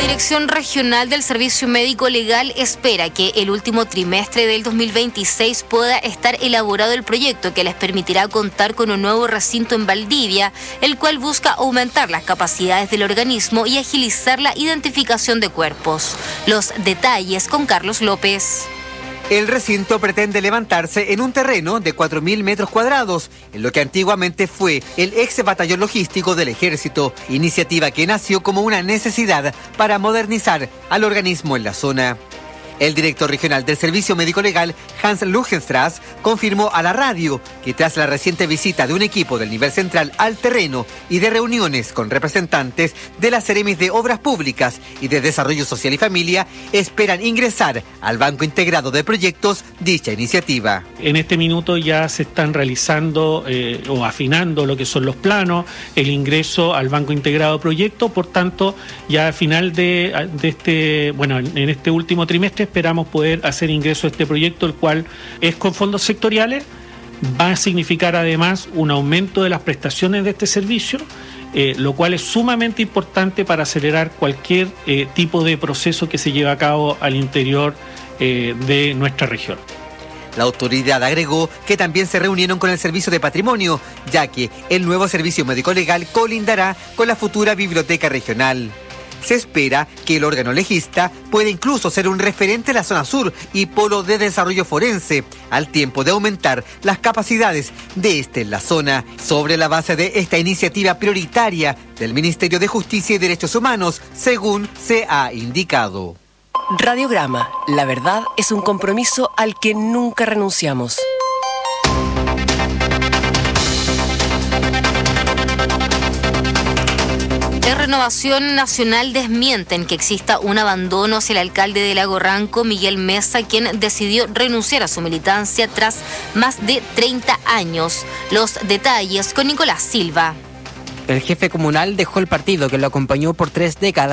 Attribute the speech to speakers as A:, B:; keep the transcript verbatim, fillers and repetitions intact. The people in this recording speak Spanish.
A: Dirección Regional del Servicio Médico Legal espera que el último trimestre del dos mil veintiséis pueda estar elaborado el proyecto que les permitirá contar con un nuevo recinto en Valdivia, el cual busca aumentar las capacidades del organismo y agilizar la identificación de cuerpos. Los detalles con Carlos López.
B: El recinto pretende levantarse en un terreno de cuatro mil metros cuadrados, en lo que antiguamente fue el ex batallón logístico del Ejército, iniciativa que nació como una necesidad para modernizar al organismo en la zona. El director regional del Servicio Médico Legal, Hans Lugenstrass, confirmó a la radio que tras la reciente visita de un equipo del nivel central al terreno y de reuniones con representantes de las Seremis de Obras Públicas y de Desarrollo Social y Familia, esperan ingresar al Banco Integrado de Proyectos dicha iniciativa.
C: En este minuto ya se están realizando eh, o afinando lo que son los planos, el ingreso al Banco Integrado de Proyectos, por tanto, ya al final de, de este, bueno, en este último trimestre esperamos poder hacer ingreso a este proyecto, el cual es con fondos sectoriales, va a significar además un aumento de las prestaciones de este servicio, eh, lo cual es sumamente importante para acelerar cualquier eh, tipo de proceso que se lleve a cabo al interior eh, de nuestra región.
B: La autoridad agregó que también se reunieron con el Servicio de Patrimonio, ya que el nuevo Servicio Médico Legal colindará con la futura Biblioteca Regional. Se espera que el órgano legista pueda incluso ser un referente en la zona sur y polo de desarrollo forense, al tiempo de aumentar las capacidades de este en la zona, sobre la base de esta iniciativa prioritaria del Ministerio de Justicia y Derechos Humanos, según se ha indicado.
D: Radiograma, la verdad es un compromiso al que nunca renunciamos.
A: Renovación Nacional desmienten que exista un abandono hacia el alcalde de Lago Ranco, Miguel Mesa, quien decidió renunciar a su militancia tras más de treinta años. Los detalles con Nicolás Silva.
E: El jefe comunal dejó el partido que lo acompañó por tres décadas.